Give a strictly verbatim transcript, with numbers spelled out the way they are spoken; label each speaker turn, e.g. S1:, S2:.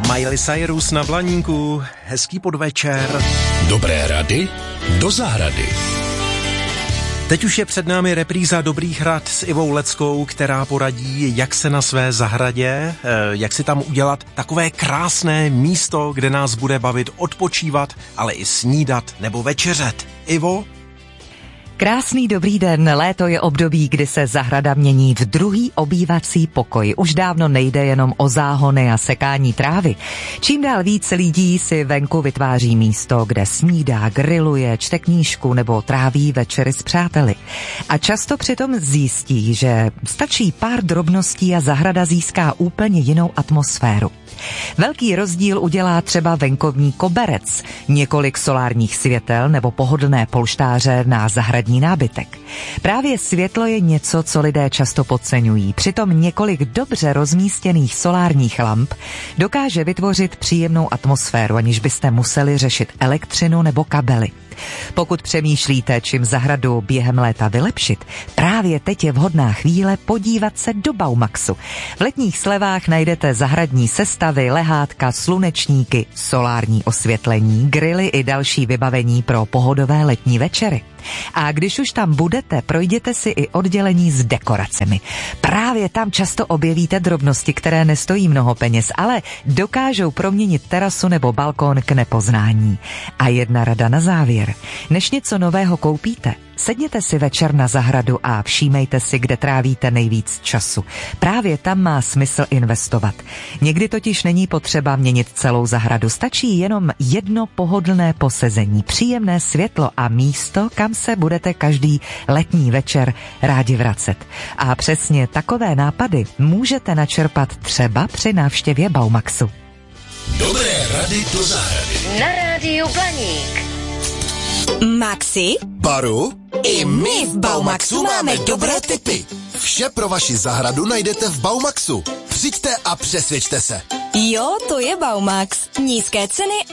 S1: Miley Cyrus na Blaníku, hezký podvečer.
S2: Dobré rady do zahrady.
S1: Teď už je před námi repríza Dobrých rad s Ivou Leckou, která poradí, jak se na své zahradě, jak si tam udělat takové krásné místo, kde nás bude bavit odpočívat, ale i snídat nebo večeřet. Ivo?
S3: Krásný dobrý den, léto je období, kdy se zahrada mění v druhý obývací pokoj. Už dávno nejde jenom o záhony a sekání trávy. Čím dál víc lidí si venku vytváří místo, kde snídá, grilluje, čte knížku nebo tráví večery s přáteli. A často přitom zjistí, že stačí pár drobností a zahrada získá úplně jinou atmosféru. Velký rozdíl udělá třeba venkovní koberec, několik solárních světel nebo pohodlné polštáře na zahradní nábytek. Právě světlo je něco, co lidé často podceňují. Přitom několik dobře rozmístěných solárních lamp dokáže vytvořit příjemnou atmosféru, aniž byste museli řešit elektřinu nebo kabely. Pokud přemýšlíte, čím zahradu během léta vylepšit, právě teď je vhodná chvíle podívat se do Baumaxu. V letních slevách najdete zahradní sestavy, lehátka, slunečníky, solární osvětlení, grily i další vybavení pro pohodové letní večery. A když už tam budete, projděte si i oddělení s dekoracemi. Právě tam často objevíte drobnosti, které nestojí mnoho peněz, ale dokážou proměnit terasu nebo balkón k nepoznání. A jedna rada na závěr. Než něco nového koupíte, sedněte si večer na zahradu a všímejte si, kde trávíte nejvíc času. Právě tam má smysl investovat. Někdy totiž není potřeba měnit celou zahradu. Stačí jenom jedno pohodlné posezení, příjemné světlo a místo, kam se budete každý letní večer rádi vracet. A přesně takové nápady můžete načerpat třeba při návštěvě Baumaxu.
S2: Dobré rady do zahrady.
S4: Na rádiu Blaník.
S5: Maxi,
S2: Baru,
S5: i my v Baumaxu máme dobré tipy.
S2: Vše pro vaši zahradu najdete v Baumaxu. Přijďte a přesvědčte se.
S5: Jo, to je Baumax. Nízké ceny